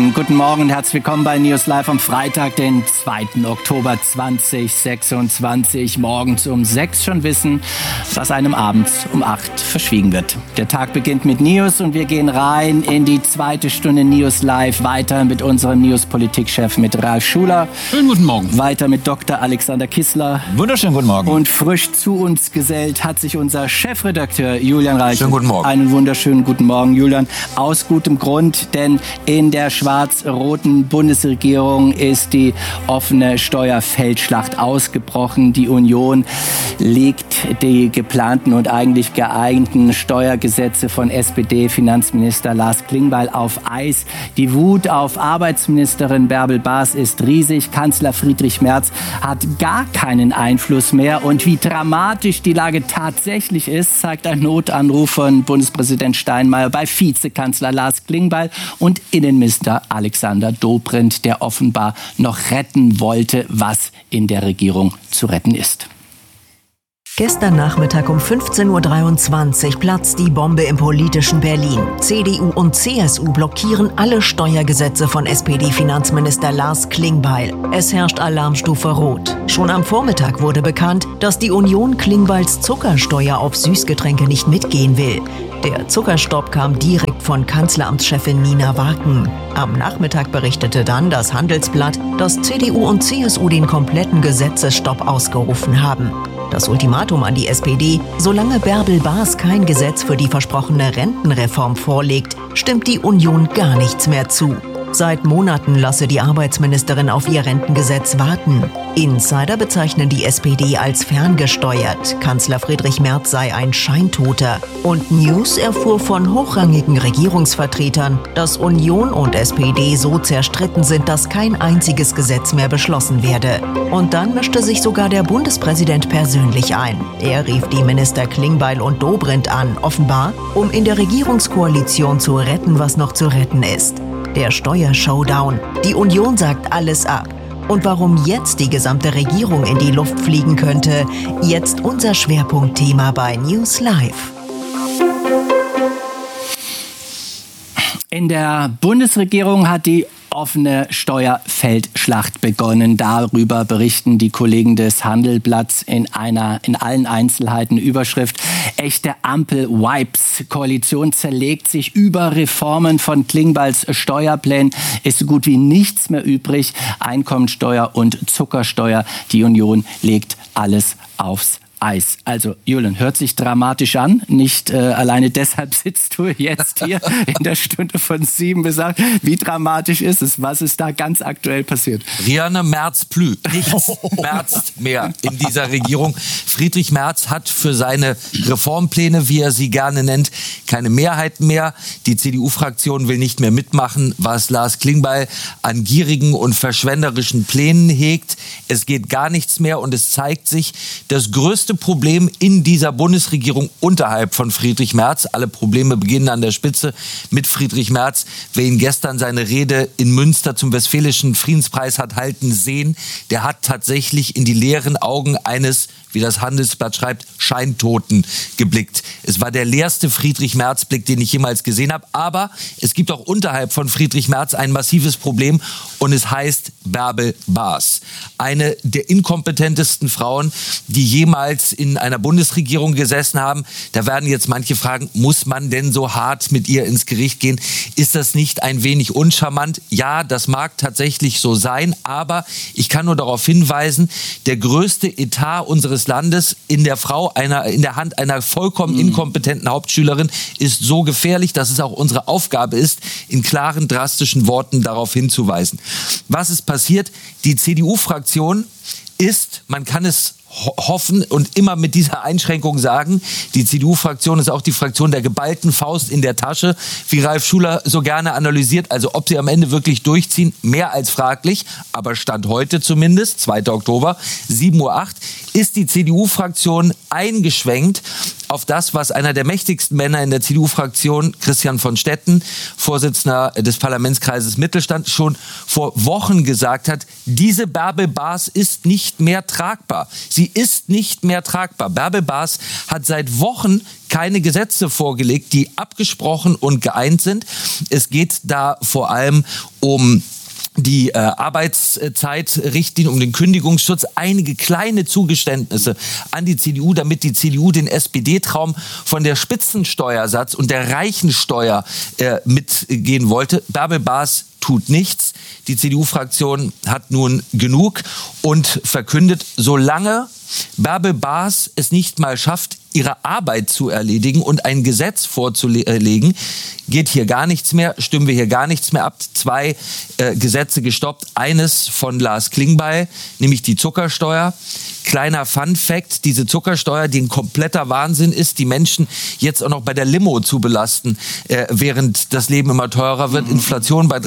Guten Morgen und herzlich willkommen bei News Live am Freitag, den 2. Oktober 2026. Morgens um 6 schon wissen, was einem abends um 8 verschwiegen wird. Der Tag beginnt mit News und wir gehen rein in die zweite Stunde News Live. Weiter mit unserem News-Politik-Chef, mit Ralf Schuler. Schönen guten Morgen. Weiter mit Dr. Alexander Kissler. Wunderschönen guten Morgen. Und frisch zu uns gesellt hat sich unser Chefredakteur Julian Reichelt. Schönen guten Morgen. Einen wunderschönen guten Morgen, Julian. Aus gutem Grund, denn in der schwarz-roten Bundesregierung ist die offene Steuerfeldschlacht ausgebrochen. Die Union legt die geplanten und eigentlich geeigneten Steuergesetze von SPD-Finanzminister Lars Klingbeil auf Eis. Die Wut auf Arbeitsministerin Bärbel Baas ist riesig. Kanzler Friedrich Merz hat gar keinen Einfluss mehr. Und wie dramatisch die Lage tatsächlich ist, zeigt ein Notanruf von Bundespräsident Steinmeier bei Vizekanzler Lars Klingbeil und Innenminister Alexander Dobrindt, der offenbar noch retten wollte, was in der Regierung zu retten ist. Gestern Nachmittag um 15.23 Uhr platzt die Bombe im politischen Berlin. CDU und CSU blockieren alle Steuergesetze von SPD-Finanzminister Lars Klingbeil. Es herrscht Alarmstufe Rot. Schon am Vormittag wurde bekannt, dass die Union Klingbeils Zuckersteuer auf Süßgetränke nicht mitgehen will. Der Zuckerstopp kam direkt von Kanzleramtschefin Nina Waken. Am Nachmittag berichtete dann das Handelsblatt, dass CDU und CSU den kompletten Gesetzesstopp ausgerufen haben. Das Ultimatum an die SPD: Solange Bärbel Baas kein Gesetz für die versprochene Rentenreform vorlegt, stimmt die Union gar nichts mehr zu. Seit Monaten lasse die Arbeitsministerin auf ihr Rentengesetz warten. Insider bezeichnen die SPD als ferngesteuert. Kanzler Friedrich Merz sei ein Scheintoter. Und News erfuhr von hochrangigen Regierungsvertretern, dass Union und SPD so zerstritten sind, dass kein einziges Gesetz mehr beschlossen werde. Und dann mischte sich sogar der Bundespräsident persönlich ein. Er rief die Minister Klingbeil und Dobrindt an, offenbar, um in der Regierungskoalition zu retten, was noch zu retten ist. Der Steuershowdown. Die Union sagt alles ab. Und warum jetzt die gesamte Regierung in die Luft fliegen könnte, jetzt unser Schwerpunktthema bei News Live. In der Bundesregierung hat die offene Steuerfeldschlacht begonnen. Darüber berichten die Kollegen des Handelsblatts in allen Einzelheiten. Überschrift: Echte Ampel-Wipes. Koalition zerlegt sich über Reformen von Klingbeils Steuerplänen. Ist so gut wie nichts mehr übrig. Einkommensteuer und Zuckersteuer. Die Union legt alles aufs Eis. Also, Julian, hört sich dramatisch an. Nicht alleine deshalb sitzt du jetzt hier in der Stunde von 7 bis 8. Wie dramatisch ist es? Was ist da ganz aktuell passiert? Riane Merz-Plü. Nichts merzt mehr in dieser Regierung. Friedrich Merz hat für seine Reformpläne, wie er sie gerne nennt, keine Mehrheit mehr. Die CDU-Fraktion will nicht mehr mitmachen, was Lars Klingbeil an gierigen und verschwenderischen Plänen hegt. Es geht gar nichts mehr und es zeigt sich, das größte Problem in dieser Bundesregierung unterhalb von Friedrich Merz. Alle Probleme beginnen an der Spitze mit Friedrich Merz. Wer ihn gestern seine Rede in Münster zum Westfälischen Friedenspreis hat halten sehen, der hat tatsächlich in die leeren Augen eines, wie das Handelsblatt schreibt, Scheintoten geblickt. Es war der leerste Friedrich-Merz-Blick, den ich jemals gesehen habe. Aber es gibt auch unterhalb von Friedrich Merz ein massives Problem und es heißt Bärbel Baas. Eine der inkompetentesten Frauen, die jemals in einer Bundesregierung gesessen haben. Da werden jetzt manche fragen, muss man denn so hart mit ihr ins Gericht gehen? Ist das nicht ein wenig uncharmant? Ja, das mag tatsächlich so sein, aber ich kann nur darauf hinweisen, der größte Etat unseres Landes in der Hand einer vollkommen inkompetenten Hauptschülerin ist so gefährlich, dass es auch unsere Aufgabe ist, in klaren, drastischen Worten darauf hinzuweisen. Was ist passiert? Die CDU-Fraktion ist, man kann es hoffen und immer mit dieser Einschränkung sagen, die CDU-Fraktion ist auch die Fraktion der geballten Faust in der Tasche, wie Ralf Schuler so gerne analysiert. Also ob sie am Ende wirklich durchziehen, mehr als fraglich. Aber Stand heute zumindest, 2. Oktober, 7.08 Uhr, ist die CDU-Fraktion eingeschwenkt auf das, was einer der mächtigsten Männer in der CDU-Fraktion, Christian von Stetten, Vorsitzender des Parlamentskreises Mittelstand, schon vor Wochen gesagt hat: Diese Bärbel Baas ist nicht mehr tragbar. Sie Sie ist nicht mehr tragbar. Bärbel Baas hat seit Wochen keine Gesetze vorgelegt, die abgesprochen und geeint sind. Es geht da vor allem um die Arbeitszeitrichtlinie, um den Kündigungsschutz, einige kleine Zugeständnisse an die CDU, damit die CDU den SPD-Traum von der Spitzensteuersatz und der Reichensteuer mitgehen wollte. Bärbel Baas tut nichts. Die CDU-Fraktion hat nun genug und verkündet, solange Bärbel Baas es nicht mal schafft, ihre Arbeit zu erledigen und ein Gesetz vorzulegen, geht hier gar nichts mehr, stimmen wir hier gar nichts mehr ab. 2 Gesetze gestoppt. Eines von Lars Klingbeil, nämlich die Zuckersteuer. Kleiner Fun-Fact, diese Zuckersteuer, die ein kompletter Wahnsinn ist, die Menschen jetzt auch noch bei der Limo zu belasten, während das Leben immer teurer wird. Inflation bei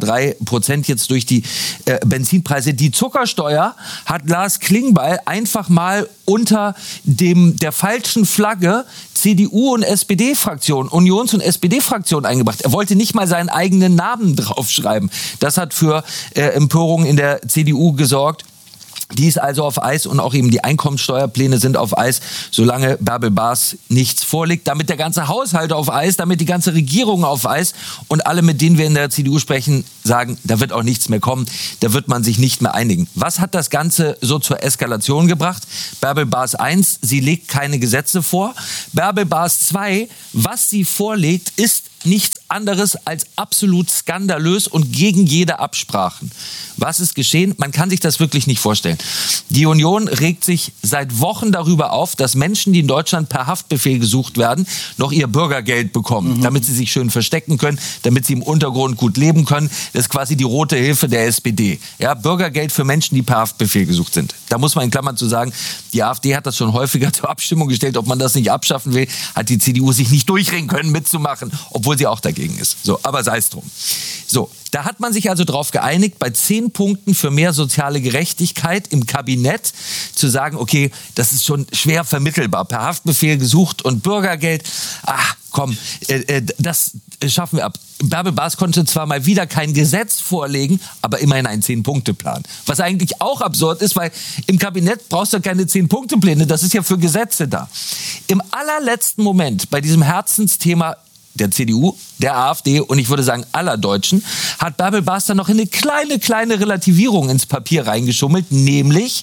3,3% jetzt durch die Benzinpreise. Die Zuckersteuer hat Lars Klingbeil einfach mal unter der falschen Flagge CDU und SPD-Fraktion, Unions- und SPD-Fraktion eingebracht. Er wollte nicht mal seinen eigenen Namen draufschreiben. Das hat für Empörung in der CDU gesorgt. Die ist also auf Eis und auch eben die Einkommensteuerpläne sind auf Eis, solange Bärbel Baas nichts vorlegt. Damit der ganze Haushalt auf Eis, damit die ganze Regierung auf Eis und alle, mit denen wir in der CDU sprechen, sagen, da wird auch nichts mehr kommen, da wird man sich nicht mehr einigen. Was hat das Ganze so zur Eskalation gebracht? Bärbel Baas 1, sie legt keine Gesetze vor. Bärbel Baas 2, was sie vorlegt, ist nichts anderes als absolut skandalös und gegen jede Absprachen. Was ist geschehen? Man kann sich das wirklich nicht vorstellen. Die Union regt sich seit Wochen darüber auf, dass Menschen, die in Deutschland per Haftbefehl gesucht werden, noch ihr Bürgergeld bekommen, damit sie sich schön verstecken können, damit sie im Untergrund gut leben können. Das ist quasi die rote Hilfe der SPD. Ja, Bürgergeld für Menschen, die per Haftbefehl gesucht sind. Da muss man in Klammern zu sagen, die AfD hat das schon häufiger zur Abstimmung gestellt, ob man das nicht abschaffen will, hat die CDU sich nicht durchringen können, mitzumachen, obwohl sie auch dagegen ist. So, aber sei es drum. So, da hat man sich also darauf geeinigt, bei 10 Punkten für mehr soziale Gerechtigkeit im Kabinett zu sagen, okay, das ist schon schwer vermittelbar. Per Haftbefehl gesucht und Bürgergeld, ach komm, das schaffen wir ab. Bärbel Baas konnte zwar mal wieder kein Gesetz vorlegen, aber immerhin einen 10-Punkte-Plan. Was eigentlich auch absurd ist, weil im Kabinett brauchst du keine 10-Punkte-Pläne, das ist ja für Gesetze da. Im allerletzten Moment bei diesem Herzensthema der CDU, der AfD und ich würde sagen aller Deutschen, hat Bärbel Baas dann noch eine kleine Relativierung ins Papier reingeschummelt, nämlich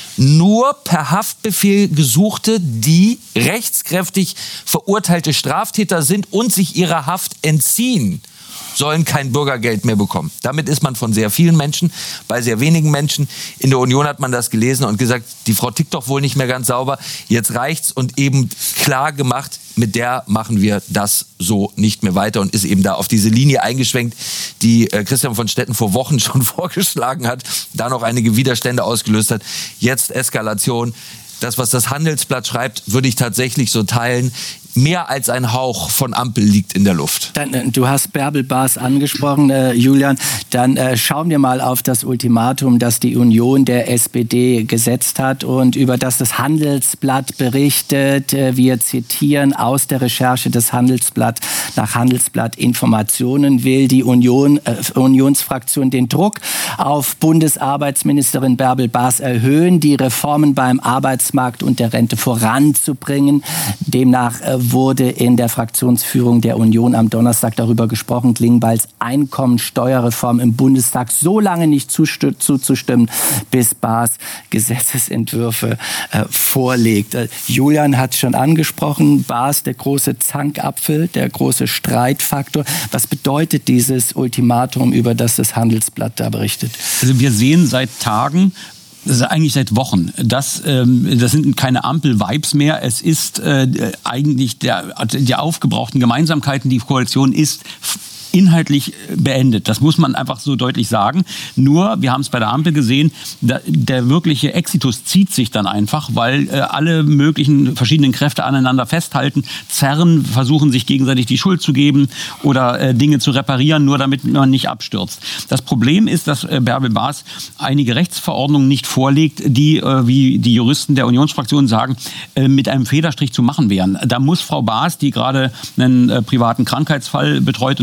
nur per Haftbefehl Gesuchte, die rechtskräftig verurteilte Straftäter sind und sich ihrer Haft entziehen, sollen kein Bürgergeld mehr bekommen. Damit ist man von sehr vielen Menschen, bei sehr wenigen Menschen. In der Union hat man das gelesen und gesagt, die Frau tickt doch wohl nicht mehr ganz sauber. Jetzt reicht's und eben klar gemacht, mit der machen wir das so nicht mehr weiter und ist eben da auf diese Linie eingeschwenkt, die Christian von Stetten vor Wochen schon vorgeschlagen hat, da noch einige Widerstände ausgelöst hat. Jetzt Eskalation. Das, was das Handelsblatt schreibt, würde ich tatsächlich so teilen. Mehr als ein Hauch von Ampel liegt in der Luft. Du hast Bärbel Baas angesprochen, Julian. Dann schauen wir mal auf das Ultimatum, das die Union der SPD gesetzt hat und über das Handelsblatt berichtet. Wir zitieren aus der Recherche des Handelsblatt. Nach Handelsblatt Informationen will die Unionsfraktion den Druck auf Bundesarbeitsministerin Bärbel Baas erhöhen, die Reformen beim Arbeitsmarkt und der Rente voranzubringen. Demnach wurde in der Fraktionsführung der Union am Donnerstag darüber gesprochen, Klingbeils Einkommensteuerreform im Bundestag so lange nicht zuzustimmen, bis Baas Gesetzesentwürfe vorlegt. Julian hat es schon angesprochen, Baas, der große Zankapfel, der große Streitfaktor. Was bedeutet dieses Ultimatum, über das Handelsblatt da berichtet? Also wir sehen seit Tagen, das ist eigentlich seit Wochen. Das sind keine Ampel-Vibes mehr. Es ist eigentlich der aufgebrauchten Gemeinsamkeiten. Die Koalition ist inhaltlich beendet. Das muss man einfach so deutlich sagen. Nur, wir haben es bei der Ampel gesehen, der wirkliche Exitus zieht sich dann einfach, weil alle möglichen verschiedenen Kräfte aneinander festhalten, zerren, versuchen sich gegenseitig die Schuld zu geben oder Dinge zu reparieren, nur damit man nicht abstürzt. Das Problem ist, dass Bärbel Baas einige Rechtsverordnungen nicht vorlegt, die, wie die Juristen der Unionsfraktion sagen, mit einem Federstrich zu machen wären. Da muss Frau Baas, die gerade einen privaten Krankheitsfall betreut und deshalb auch nicht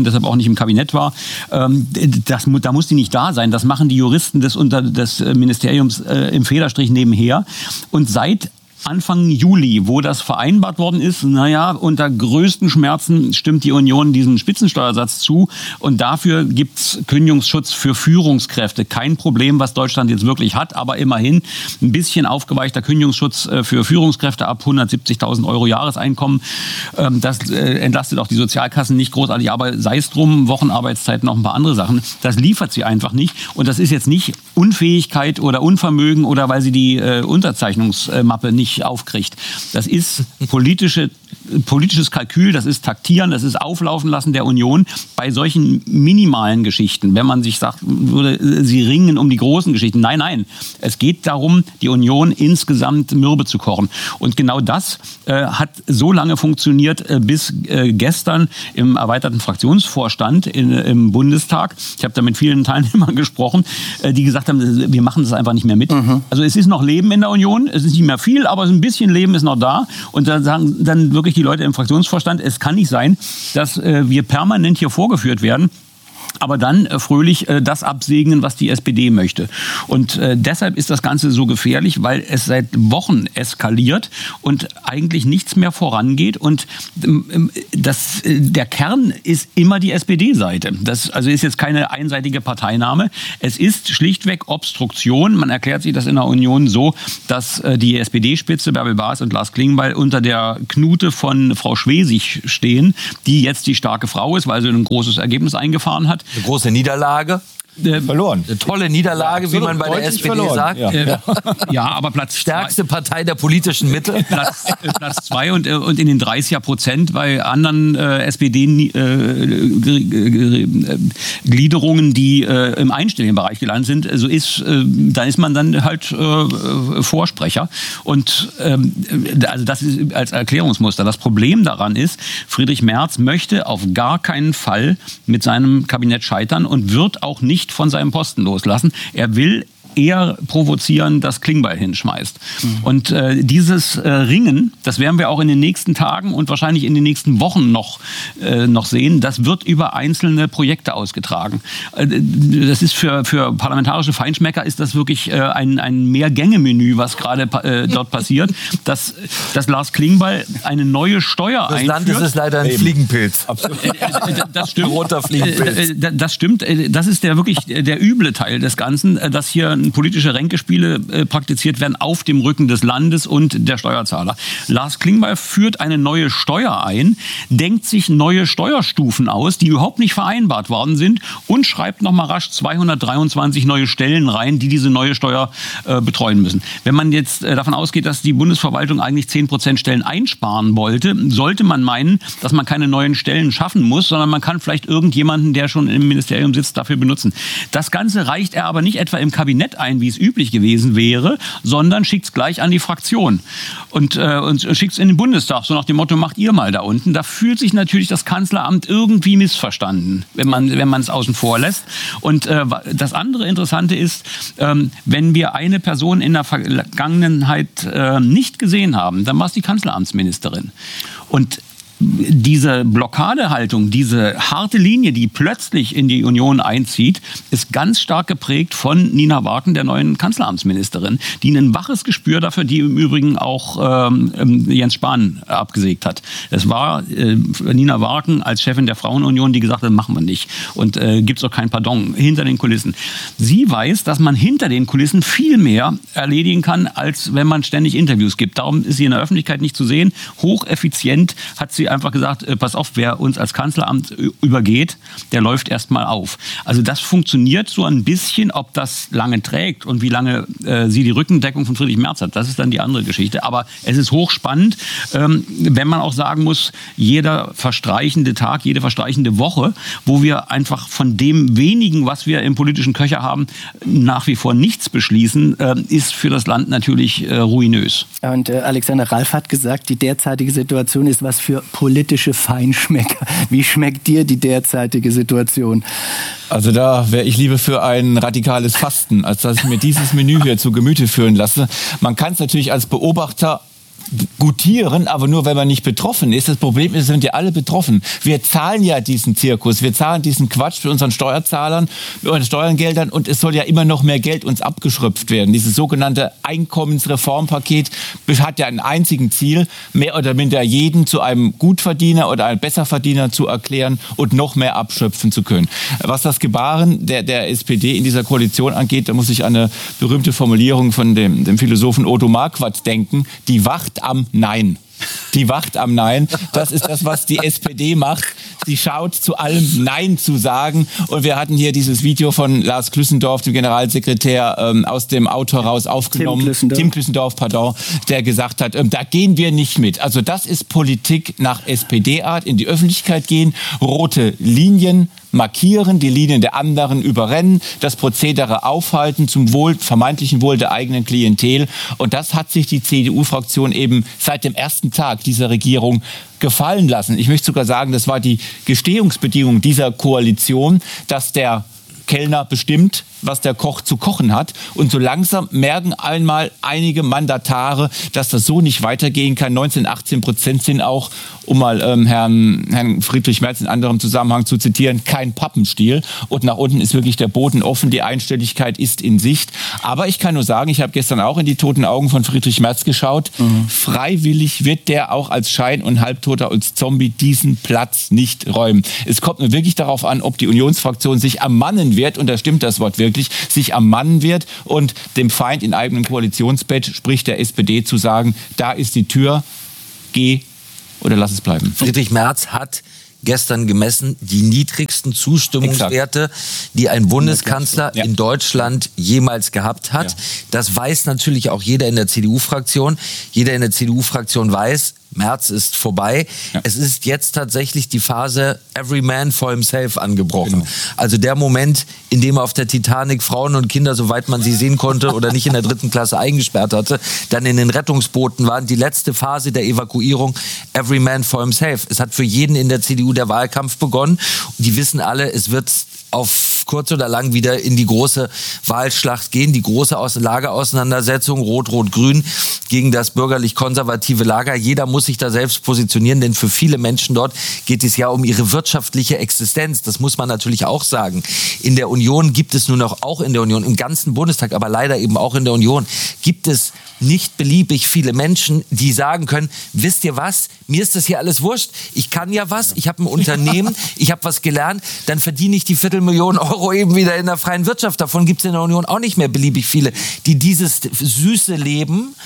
nicht im Kabinett war. Da muss die nicht da sein. Das machen die Juristen des Ministeriums im Federstrich nebenher. Und seit Anfang Juli, wo das vereinbart worden ist, unter größten Schmerzen stimmt die Union diesen Spitzensteuersatz zu und dafür gibt's Kündigungsschutz für Führungskräfte. Kein Problem, was Deutschland jetzt wirklich hat, aber immerhin ein bisschen aufgeweichter Kündigungsschutz für Führungskräfte ab 170.000 Euro Jahreseinkommen. Das entlastet auch die Sozialkassen nicht großartig, aber sei es drum, Wochenarbeitszeit, noch ein paar andere Sachen. Das liefert sie einfach nicht und das ist jetzt nicht Unfähigkeit oder Unvermögen oder weil sie die Unterzeichnungsmappe nicht aufkriegt. Das ist politisches Kalkül, das ist Taktieren, das ist Auflaufen lassen der Union bei solchen minimalen Geschichten. Wenn man sich sagt, sie ringen um die großen Geschichten. Nein. Es geht darum, die Union insgesamt mürbe zu kochen. Und genau das hat so lange funktioniert bis gestern im erweiterten Fraktionsvorstand im Bundestag. Ich habe da mit vielen Teilnehmern gesprochen, die gesagt haben, wir machen das einfach nicht mehr mit. Also es ist noch Leben in der Union, es ist nicht mehr viel, aber ein bisschen Leben ist noch da. Und da sagen dann wirklich die Leute im Fraktionsvorstand, es kann nicht sein, dass wir permanent hier vorgeführt werden, aber dann fröhlich das absegnen, was die SPD möchte. Und deshalb ist das Ganze so gefährlich, weil es seit Wochen eskaliert und eigentlich nichts mehr vorangeht. Und der Kern ist immer die SPD-Seite. Das also ist jetzt keine einseitige Parteinahme. Es ist schlichtweg Obstruktion. Man erklärt sich das in der Union so, dass die SPD-Spitze Bärbel Baas und Lars Klingbeil unter der Knute von Frau Schwesig stehen, die jetzt die starke Frau ist, weil sie ein großes Ergebnis eingefahren hat. Eine große Niederlage. Verloren. Eine tolle Niederlage, wie man bei der SPD verloren sagt. Ja, aber Platz stärkste Partei der politischen Mitte. Platz 2 und in den 30%. Bei anderen SPD-Gliederungen, die im einstelligen Bereich gelandet sind, da ist man dann halt Vorsprecher. Und also das ist als Erklärungsmuster. Das Problem daran ist, Friedrich Merz möchte auf gar keinen Fall mit seinem Kabinett scheitern und wird auch nicht von seinem Posten loslassen. Er will eher provozieren, dass Klingbeil hinschmeißt. Und dieses Ringen, das werden wir auch in den nächsten Tagen und wahrscheinlich in den nächsten Wochen noch sehen, das wird über einzelne Projekte ausgetragen. Das ist für parlamentarische Feinschmecker ist das wirklich ein Mehrgänge-Menü, was gerade dort passiert. Dass Lars Klingbeil eine neue Steuer einführt. Das Land ist es leider ein Fliegenpilz. Das stimmt. Roter Fliegenpilz. Das stimmt. Das ist wirklich der üble Teil des Ganzen, dass hier politische Ränkespiele praktiziert werden auf dem Rücken des Landes und der Steuerzahler. Lars Klingbeil führt eine neue Steuer ein, denkt sich neue Steuerstufen aus, die überhaupt nicht vereinbart worden sind und schreibt nochmal rasch 223 neue Stellen rein, die diese neue Steuer betreuen müssen. Wenn man jetzt davon ausgeht, dass die Bundesverwaltung eigentlich 10% Stellen einsparen wollte, sollte man meinen, dass man keine neuen Stellen schaffen muss, sondern man kann vielleicht irgendjemanden, der schon im Ministerium sitzt, dafür benutzen. Das Ganze reicht er aber nicht etwa im Kabinett ein, wie es üblich gewesen wäre, sondern schickt es gleich an die Fraktion und schickt es in den Bundestag, so nach dem Motto, macht ihr mal da unten. Da fühlt sich natürlich das Kanzleramt irgendwie missverstanden, wenn man es außen vor lässt. Und das andere Interessante ist, wenn wir eine Person in der Vergangenheit nicht gesehen haben, dann war es die Kanzleramtsministerin. Und diese Blockadehaltung, diese harte Linie, die plötzlich in die Union einzieht, ist ganz stark geprägt von Nina Warken, der neuen Kanzleramtsministerin, die ein waches Gespür dafür, die im Übrigen auch Jens Spahn abgesägt hat. Es war Nina Warken als Chefin der Frauenunion, die gesagt hat, machen wir nicht. Und gibt es auch kein Pardon hinter den Kulissen. Sie weiß, dass man hinter den Kulissen viel mehr erledigen kann, als wenn man ständig Interviews gibt. Darum ist sie in der Öffentlichkeit nicht zu sehen. Hocheffizient hat sie einfach gesagt, pass auf, wer uns als Kanzleramt übergeht, der läuft erstmal auf. Also das funktioniert so ein bisschen, ob das lange trägt und wie lange sie die Rückendeckung von Friedrich Merz hat, das ist dann die andere Geschichte. Aber es ist hochspannend, wenn man auch sagen muss, jeder verstreichende Tag, jede verstreichende Woche, wo wir einfach von dem wenigen, was wir im politischen Köcher haben, nach wie vor nichts beschließen, ist für das Land natürlich ruinös. Und Alexander Ralf hat gesagt, die derzeitige Situation ist was für politische Feinschmecker. Wie schmeckt dir die derzeitige Situation? Also da wäre ich lieber für ein radikales Fasten, als dass ich mir dieses Menü hier zu Gemüte führen lasse. Man kann es natürlich als Beobachter gutieren, aber nur, wenn man nicht betroffen ist. Das Problem ist, sind ja alle betroffen. Wir zahlen ja diesen Zirkus, wir zahlen diesen Quatsch mit unseren Steuerzahlern, mit unseren Steuergeldern und es soll ja immer noch mehr Geld uns abgeschröpft werden. Dieses sogenannte Einkommensreformpaket hat ja ein einzigen Ziel, mehr oder minder jeden zu einem Gutverdiener oder einem Besserverdiener zu erklären und noch mehr abschöpfen zu können. Was das Gebaren der SPD in dieser Koalition angeht, da muss ich an eine berühmte Formulierung von dem Philosophen Odo Marquardt denken, die Wacht am Nein. Die Wacht am Nein. Das ist das, was die SPD macht. Sie schaut zu allem Nein zu sagen. Und wir hatten hier dieses Video von Lars Klüssendorf, dem Generalsekretär, aus dem Auto heraus aufgenommen. Tim Klüssendorf, der gesagt hat, da gehen wir nicht mit. Also das ist Politik nach SPD-Art. In die Öffentlichkeit gehen, rote Linien markieren, die Linien der anderen überrennen, das Prozedere aufhalten zum vermeintlichen Wohl der eigenen Klientel. Und das hat sich die CDU-Fraktion eben seit dem ersten Tag dieser Regierung gefallen lassen. Ich möchte sogar sagen, das war die Gestehungsbedingung dieser Koalition, dass der Kellner bestimmt, was der Koch zu kochen hat. Und so langsam merken einmal einige Mandatare, dass das so nicht weitergehen kann. 19-18% sind auch, um mal Herrn Friedrich Merz in anderem Zusammenhang zu zitieren, kein Pappenstiel. Und nach unten ist wirklich der Boden offen. Die Einstelligkeit ist in Sicht. Aber ich kann nur sagen, ich habe gestern auch in die toten Augen von Friedrich Merz geschaut. Freiwillig wird der auch als Schein- und Halbtoter, als Zombie diesen Platz nicht räumen. Es kommt nur wirklich darauf an, ob die Unionsfraktion sich ermannen wird, und da stimmt das Wort wirklich, sich ermannen wird und dem Feind in eigenem Koalitionsbett, sprich der SPD, zu sagen, da ist die Tür, geh oder lass es bleiben. Friedrich Merz hat gestern gemessen die niedrigsten Zustimmungswerte, die ein Bundeskanzler in Deutschland jemals gehabt hat. Ja. Das weiß natürlich auch jeder in der CDU-Fraktion. Jeder in der CDU-Fraktion weiß, März ist vorbei. Ja. Es ist jetzt tatsächlich die Phase Every Man for Himself angebrochen. Genau. Also der Moment, in dem er auf der Titanic Frauen und Kinder, soweit man sie sehen konnte oder nicht in der 3. Klasse eingesperrt hatte, dann in den Rettungsbooten waren, die letzte Phase der Evakuierung Every Man for Himself. Es hat für jeden in der CDU der Wahlkampf begonnen. Die wissen alle, es wird auf kurz oder lang wieder in die große Wahlschlacht gehen, die große Lagerauseinandersetzung Rot-Rot-Grün gegen das bürgerlich-konservative Lager. Jeder muss sich da selbst positionieren, denn für viele Menschen dort geht es ja um ihre wirtschaftliche Existenz. Das muss man natürlich auch sagen. In der Union gibt es nur noch, auch in der Union, im ganzen Bundestag, aber leider eben auch in der Union, gibt es nicht beliebig viele Menschen, die sagen können, wisst ihr was, mir ist das hier alles wurscht, ich kann ja was, ich habe ein Unternehmen, ich habe was gelernt, dann verdiene ich die 250.000 Euro eben wieder in der freien Wirtschaft. Davon gibt es in der Union auch nicht mehr beliebig viele, die dieses süße Leben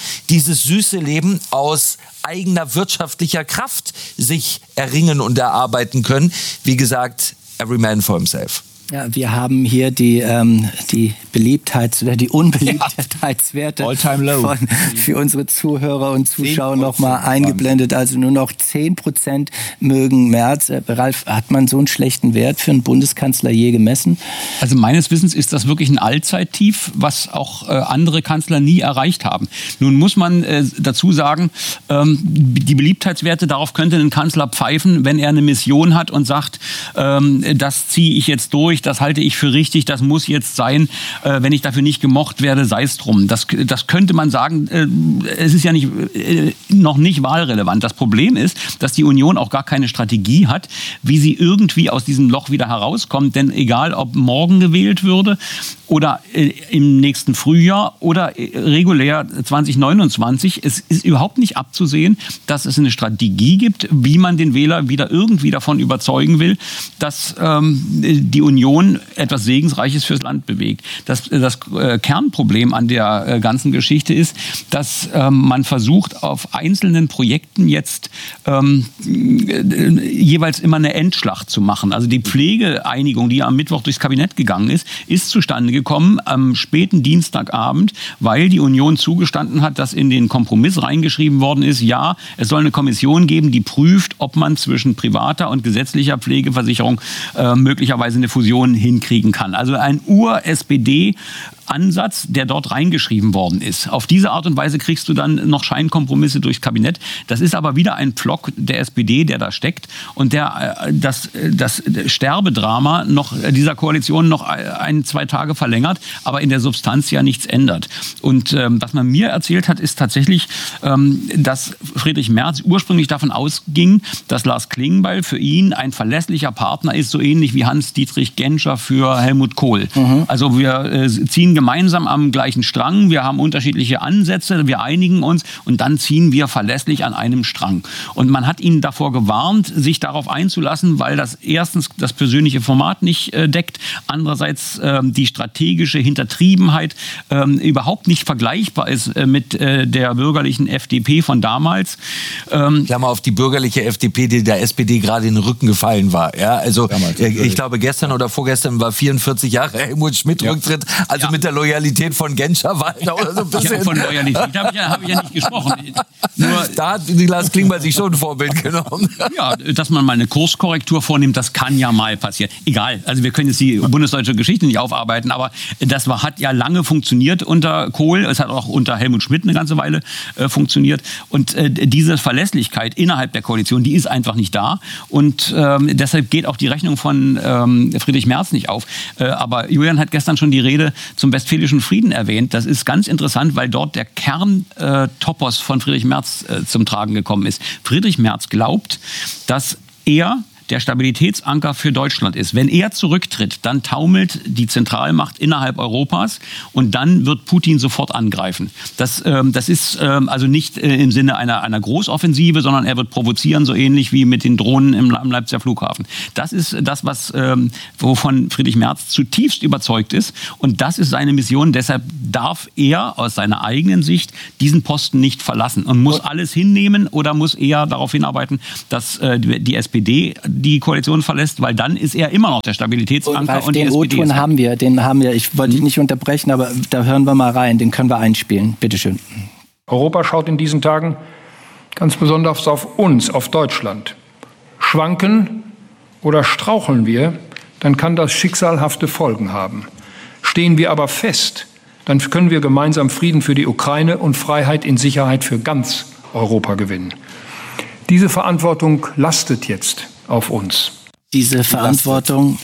aus eigener wirtschaftlicher Kraft sich erringen und erarbeiten können. Wie gesagt, every man for himself. Ja, wir haben hier die Beliebtheits- oder die Unbeliebtheitswerte für unsere Zuhörer und Zuschauer nochmal eingeblendet. Also nur noch 10% mögen Merz. Ralf, hat man so einen schlechten Wert für einen Bundeskanzler je gemessen? Also meines Wissens ist das wirklich ein Allzeittief, was auch andere Kanzler nie erreicht haben. Nun muss man dazu sagen, die Beliebtheitswerte, darauf könnte ein Kanzler pfeifen, wenn er eine Mission hat und sagt, das ziehe ich jetzt durch, das halte ich für richtig, das muss jetzt sein, wenn ich dafür nicht gemocht werde, sei es drum. Das könnte man sagen, es ist ja noch nicht wahlrelevant. Das Problem ist, dass die Union auch gar keine Strategie hat, wie sie irgendwie aus diesem Loch wieder herauskommt. Denn egal, ob morgen gewählt würde oder im nächsten Frühjahr oder regulär 2029, es ist überhaupt nicht abzusehen, dass es eine Strategie gibt, wie man den Wähler wieder irgendwie davon überzeugen will, dass die Union etwas Segensreiches fürs Land bewegt. Das Kernproblem an der ganzen Geschichte ist, dass man versucht, auf einzelnen Projekten jetzt jeweils immer eine Endschlacht zu machen. Also die Pflegeeinigung, die am Mittwoch durchs Kabinett gegangen ist zustande gekommen am späten Dienstagabend, weil die Union zugestanden hat, dass in den Kompromiss reingeschrieben worden ist, ja, es soll eine Kommission geben, die prüft, ob man zwischen privater und gesetzlicher Pflegeversicherung möglicherweise eine Fusion hinkriegen kann. Also ein Ur-SPD Ansatz, der dort reingeschrieben worden ist. Auf diese Art und Weise kriegst du dann noch Scheinkompromisse durchs Kabinett. Das ist aber wieder ein Pflock der SPD, der da steckt und der das Sterbedrama dieser Koalition noch 1-2 Tage verlängert, aber in der Substanz ja nichts ändert. Und was man mir erzählt hat, ist tatsächlich, dass Friedrich Merz ursprünglich davon ausging, dass Lars Klingbeil für ihn ein verlässlicher Partner ist, so ähnlich wie Hans-Dietrich Genscher für Helmut Kohl. Also wir ziehen gemeinsam am gleichen Strang, wir haben unterschiedliche Ansätze, wir einigen uns und dann ziehen wir verlässlich an einem Strang. Und man hat ihn davor gewarnt, sich darauf einzulassen, weil das erstens das persönliche Format nicht deckt, andererseits die strategische Hintertriebenheit überhaupt nicht vergleichbar ist mit der bürgerlichen FDP von damals. Klammer auf die bürgerliche FDP, die der SPD gerade in den Rücken gefallen war. Ja, also ich glaube, gestern oder vorgestern war 44 Jahre Helmut Schmidt Rücktritt. Also mit der Loyalität von Genscher war da oder so ein bisschen. Ja, von Loyalität habe ich ja nicht gesprochen. Nur, da hat die Lars Klingbeil sich schon ein Vorbild genommen. Ja, dass man mal eine Kurskorrektur vornimmt, das kann ja mal passieren. Egal, also wir können jetzt die bundesdeutsche Geschichte nicht aufarbeiten, aber das hat ja lange funktioniert unter Kohl. Es hat auch unter Helmut Schmidt eine ganze Weile funktioniert. Und diese Verlässlichkeit innerhalb der Koalition, die ist einfach nicht da. Und deshalb geht auch die Rechnung von Friedrich Merz nicht auf. Aber Julian hat gestern schon die Rede zum Westfälischen Frieden erwähnt. Das ist ganz interessant, weil dort der Kerntopos von Friedrich Merz zum Tragen gekommen ist. Friedrich Merz glaubt, dass er der Stabilitätsanker für Deutschland ist. Wenn er zurücktritt, dann taumelt die Zentralmacht innerhalb Europas und dann wird Putin sofort angreifen. Das ist also nicht im Sinne einer Großoffensive, sondern er wird provozieren, so ähnlich wie mit den Drohnen am Leipziger Flughafen. Das ist das, wovon Friedrich Merz zutiefst überzeugt ist und das ist seine Mission. Deshalb darf er aus seiner eigenen Sicht diesen Posten nicht verlassen und muss alles hinnehmen oder muss eher darauf hinarbeiten, dass die SPD die Koalition verlässt, weil dann ist er immer noch der Stabilitätsanker. Und den O-Ton haben wir. Ich wollte dich nicht unterbrechen, aber da hören wir mal rein. Den können wir einspielen. Bitte schön. Europa schaut in diesen Tagen ganz besonders auf uns, auf Deutschland. Schwanken oder straucheln wir, dann kann das schicksalhafte Folgen haben. Stehen wir aber fest, dann können wir gemeinsam Frieden für die Ukraine und Freiheit in Sicherheit für ganz Europa gewinnen. Diese Verantwortung lastet jetzt auf uns. Diese Verantwortung,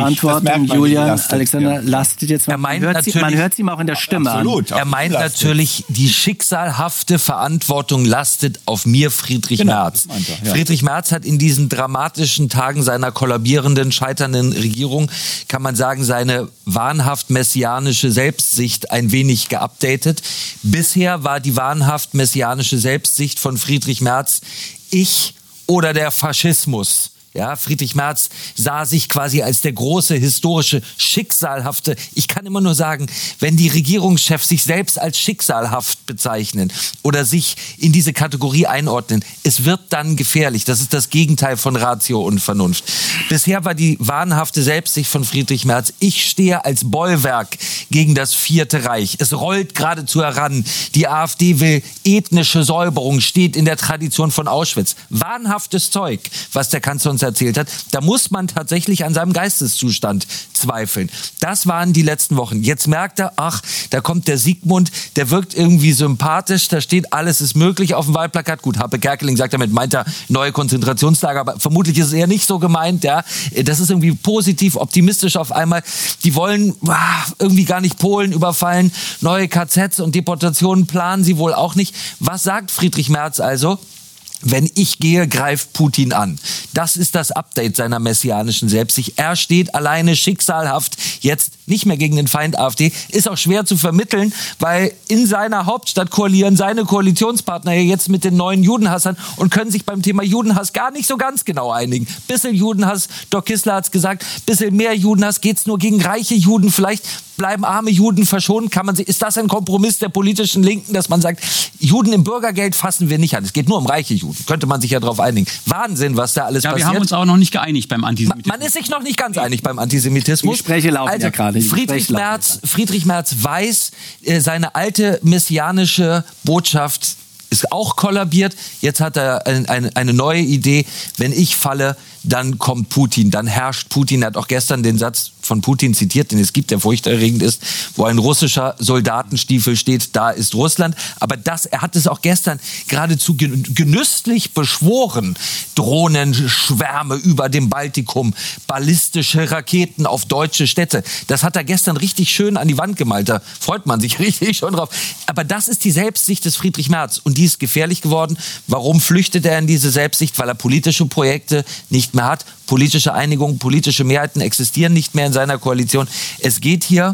Julian, Alexander, lastet jetzt mal. Man hört sie ihm auch in der Stimme absolut, an. Er meint natürlich, die schicksalhafte Verantwortung lastet auf mir, Friedrich Merz. Ja. Friedrich Merz hat in diesen dramatischen Tagen seiner kollabierenden, scheiternden Regierung, kann man sagen, seine wahnhaft messianische Selbstsicht ein wenig geupdatet. Bisher war die wahnhaft messianische Selbstsicht von Friedrich Merz ich oder der Faschismus. Ja, Friedrich Merz sah sich quasi als der große, historische, schicksalhafte. Ich kann immer nur sagen, wenn die Regierungschefs sich selbst als schicksalhaft bezeichnen oder sich in diese Kategorie einordnen, es wird dann gefährlich. Das ist das Gegenteil von Ratio und Vernunft. Bisher war die wahnhafte Selbstsicht von Friedrich Merz, ich stehe als Bollwerk gegen das Vierte Reich. Es rollt geradezu heran. Die AfD will ethnische Säuberung, steht in der Tradition von Auschwitz. Wahnhaftes Zeug, was der Kanzler uns erzählt hat. Da muss man tatsächlich an seinem Geisteszustand zweifeln. Das waren die letzten Wochen. Jetzt merkt er, ach, da kommt der Sigmund, der wirkt irgendwie sympathisch, da steht, alles ist möglich auf dem Wahlplakat. Gut, Harpe Kerkeling sagt damit, meint er neue Konzentrationslager, aber vermutlich ist es eher nicht so gemeint. Ja. Das ist irgendwie positiv, optimistisch auf einmal. Die wollen irgendwie gar nicht Polen überfallen, neue KZs und Deportationen planen sie wohl auch nicht. Was sagt Friedrich Merz also? Wenn ich gehe, greift Putin an. Das ist das Update seiner messianischen Selbstsicht. Er steht alleine schicksalhaft jetzt nicht mehr gegen den Feind AfD. Ist auch schwer zu vermitteln, weil in seiner Hauptstadt koalieren seine Koalitionspartner jetzt mit den neuen Judenhassern und können sich beim Thema Judenhass gar nicht so ganz genau einigen. Bisschen Judenhass, Doc Kissler hat's gesagt, bisschen mehr Judenhass, geht's nur gegen reiche Juden, vielleicht bleiben arme Juden verschont. Ist das ein Kompromiss der politischen Linken, dass man sagt, Juden im Bürgergeld fassen wir nicht an. Es geht nur um reiche Juden. Könnte man sich ja darauf einigen. Wahnsinn, was da alles passiert. Wir haben uns auch noch nicht geeinigt beim Antisemitismus. Man ist sich noch nicht ganz einig beim Antisemitismus. Die Gespräche laufen ja gerade. Friedrich Merz weiß, seine alte messianische Botschaft ist auch kollabiert. Jetzt hat er eine neue Idee. Wenn ich falle, dann kommt Putin. Dann herrscht Putin. Er hat auch gestern den Satz von Putin zitiert, den es gibt, der furchterregend ist, wo ein russischer Soldatenstiefel steht, da ist Russland. Aber er hat es auch gestern geradezu genüsslich beschworen. Drohnenschwärme über dem Baltikum, ballistische Raketen auf deutsche Städte. Das hat er gestern richtig schön an die Wand gemalt. Da freut man sich richtig schon drauf. Aber das ist die Selbstsicht des Friedrich Merz. Und die ist gefährlich geworden. Warum flüchtet er in diese Selbstsicht? Weil er politische Projekte nicht mehr hat. Politische Einigung, politische Mehrheiten existieren nicht mehr in seiner Koalition. Es geht hier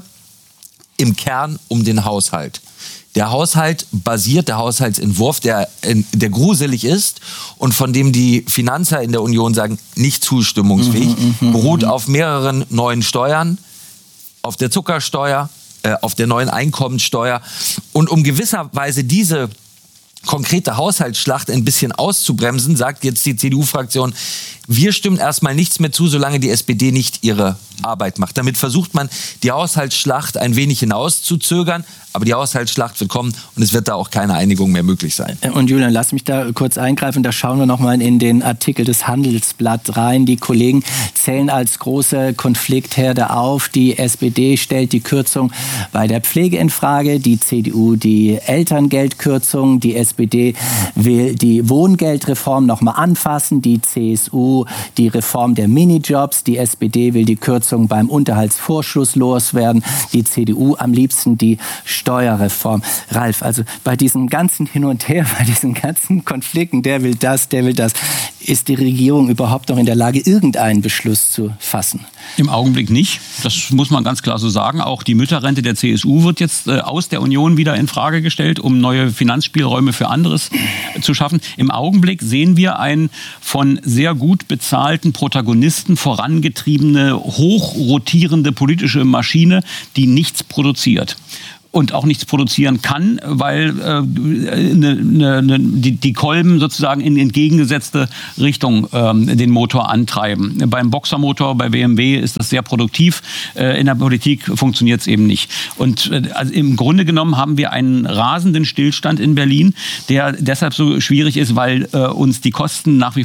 im Kern um den Haushalt. Der Haushalt basiert, der Haushaltsentwurf, der gruselig ist und von dem die Finanzer in der Union sagen, nicht zustimmungsfähig, beruht auf mehreren neuen Steuern, auf der Zuckersteuer, auf der neuen Einkommensteuer. Und um gewisserweise diese konkrete Haushaltsschlacht ein bisschen auszubremsen, sagt jetzt die CDU-Fraktion, wir stimmen erstmal nichts mehr zu, solange die SPD nicht ihre Arbeit macht. Damit versucht man, die Haushaltsschlacht ein wenig hinauszuzögern, aber die Haushaltsschlacht wird kommen und es wird da auch keine Einigung mehr möglich sein. Und Julian, lass mich da kurz eingreifen, da schauen wir nochmal in den Artikel des Handelsblatt rein. Die Kollegen zählen als große Konfliktherde auf. Die SPD stellt die Kürzung bei der Pflege in Frage, die CDU die Elterngeldkürzung, die SPD will die Wohngeldreform nochmal anfassen, die CSU die Reform der Minijobs, die SPD will die Kürzung beim Unterhaltsvorschuss loswerden, die CDU am liebsten die Steuerreform. Ralf, also bei diesem ganzen Hin und Her, bei diesen ganzen Konflikten, der will das, ist die Regierung überhaupt noch in der Lage, irgendeinen Beschluss zu fassen? Im Augenblick nicht. Das muss man ganz klar so sagen. Auch die Mütterrente der CSU wird jetzt aus der Union wieder in Frage gestellt, um neue Finanzspielräume für anderes zu schaffen. Im Augenblick sehen wir einen von sehr gut bezahlten Protagonisten vorangetriebene, hochrotierende politische Maschine, die nichts produziert. Und auch nichts produzieren kann, weil die Kolben sozusagen in entgegengesetzte Richtung den Motor antreiben. Beim Boxermotor, bei BMW ist das sehr produktiv. In der Politik funktioniert es eben nicht. Und also im Grunde genommen haben wir einen rasenden Stillstand in Berlin, der deshalb so schwierig ist, weil uns die Kosten nach wie